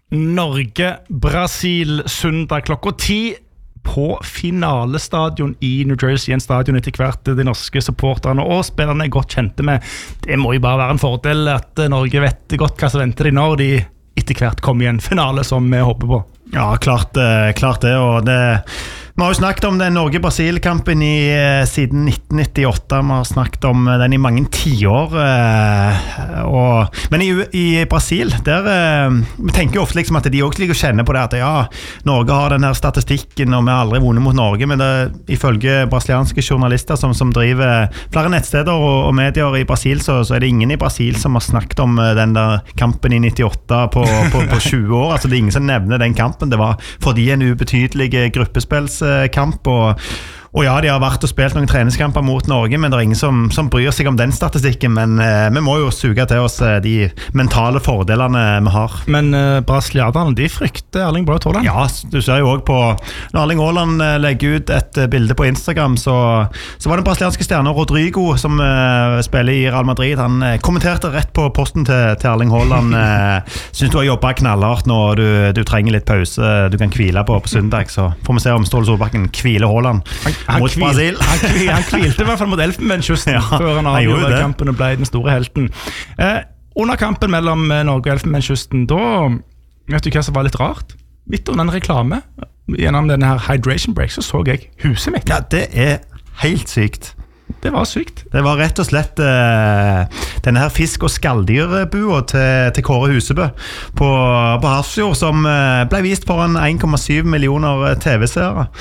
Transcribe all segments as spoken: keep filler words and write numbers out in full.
Norge, Brasil, søndag klokka ti på finalestadion i New Jersey, en stadion etter hvert de norske supporterne og spillerne er godt kjente med. Det må jo bare være en fordel at Norge vet godt hva som venter de når de etter hvert kommer i en finale som vi håper på. Ja, klart, klart det, og det vi har jo snakket om den Norge-Brasil-kampen i, siden nitten nittiåtte. Vi har snakket om den i mange tiår. Og, men i, i Brasil, der vi tenker jo ofte liksom at de også liker å kjenne på det at ja, Norge har den her statistikken og vi har aldri vunnet mot Norge, men det, ifølge brasilianske journalister som, som driver flere nettsteder og, og medier i Brasil, så, så er det ingen i Brasil som har snakket om den der kampen i nittiåtte på, på, på tjue år. Altså det er ingen som nevner den kampen. Det var fordi en ubetydelig gruppespils kamp, og, og ja, de har vært og spilt noen treningskamper mot Norge, men det er ingen som, som bryr seg om den statistikken, men eh, vi må jo suge til oss eh, de mentale fordelene vi har. Men eh, brasilianerne, de frykter Erling Braut Haaland? Ja, du ser jo også på når Erling Haaland eh, legger ut et eh, bilde på Instagram, så, så var det brasilianske stjerner Rodrigo som eh, spiller i Real Madrid. Han eh, kommenterte rett på posten til, til Erling Haaland. Eh, synes du har jobbet knallhardt nå, du, du trenger litt pause, du kan hvile på på søndag, så får vi se om Ståle Solbakken hviler Haaland. Han, mot hvil, Brasil. Han, hvil, han hvilte i hvert fall mot Elfenbenskysten ja, før han avgjorde kampen og ble den store helten. Eh, under kampen mellom Norge og Elfenbenskysten, da vet du hva som var litt rart? Midt under en reklame, gjennom denne her hydration break, så så jeg huset mitt. Ja, det er helt sykt. Det var sykt. Det var rett og slett uh, denne her fisk- og skaldyrbua til, til Kåre Husebø på, på Hafrsfjord, som uh, ble vist foran en komma syv millioner T V-seere.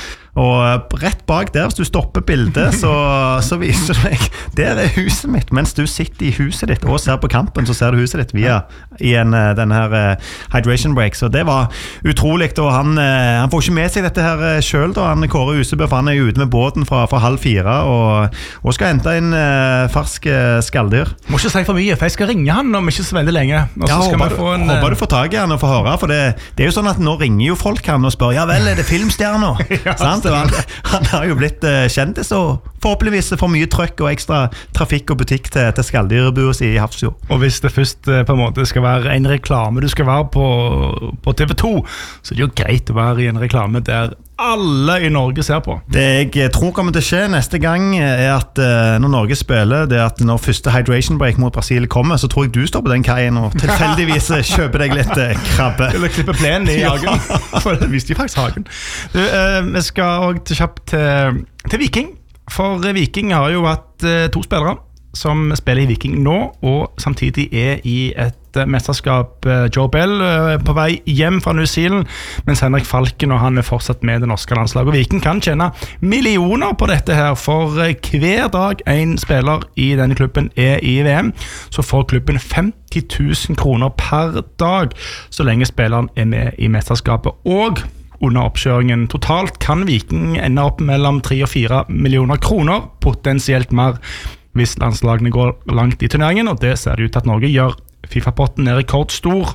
Og rett bak der, hvis du stopper bildet, så, så viser det meg der er huset mitt. Mens du sitter i huset ditt og ser på kampen, så ser du huset ditt via i en, denne her uh, hydration break. Så det var utrolig, og han, uh, han får ikke med seg dette her selv da, han Kåre Husebø, for han er jo ute med båten fra, fra halv fire og, og skal hente inn uh, fersk uh, skalldyr. Må ikke si for mye, for jeg skal ringe han om ikke så veldig lenge. Og så ja, skal håper, få en, håper du får tag i han og får høre, for det, det er jo sånn at nå ringer jo folk han og spør, ja vel, er det filmstjerner? Ja, sant? Han, han har jo blitt uh, kjendis og forhåpentligvis får mye trøkk og ekstra trafikk og butikk til, til skaldyrbua i Hafrsfjord. Og hvis det først uh, på en måte skal være en reklame du skal være på, på T V to, så er det jo greit å være i en reklame der alle i Norge ser på. Det jeg tror kommer til å skje neste gang er at uh, når Norge spiller, det er at når første hydration break mot Brasil kommer, så tror jeg du står på den kaien og tilfeldigvis kjøper deg litt uh, krabbe. Eller klippe plenen i hagen. For det visste jo faktisk hagen. Du, uh, vi skal også til kjapt til, til Viking. For Viking har jo hatt uh, to spillere som spiller i Viking nå, og samtidig er i et mesterskap. Joe Bell på vei hjem fra New Zealand, mens Henrik Falken og han er fortsatt med det norske landslaget. Og Viking kan tjene millioner på dette her, for hver dag en spiller i denne klubben er i V M, så får klubben femti tusen kroner per dag, så lenge spilleren er med i mesterskapet. Og under oppkjøringen totalt kan Viking ende opp mellom tre og fire millioner kroner, potensielt mer hvis landslagene går langt i turneringen, og det ser det ut til at Norge gjør. FIFA-potten er rekordstor,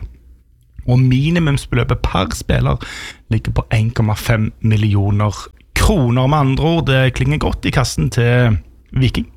og minimumsbeløpet per spiller ligger på en komma fem millioner kroner. Med andre ord, det klinger godt i kassen til Viking.